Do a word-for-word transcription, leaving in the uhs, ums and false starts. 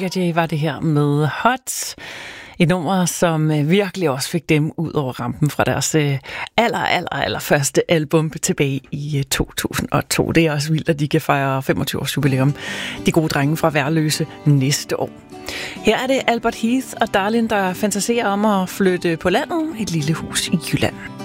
Amiga J var det her med Hot. Et nummer, som virkelig også fik dem ud over rampen fra deres aller, aller, aller første album tilbage i to tusind og to. Det er også vildt, at de kan fejre femogtyve års jubilæum. De gode drenge fra Værløse næste år. Her er det Albert Heath og Darlin, der fantaserer om at flytte på landet, et lille hus i Jylland.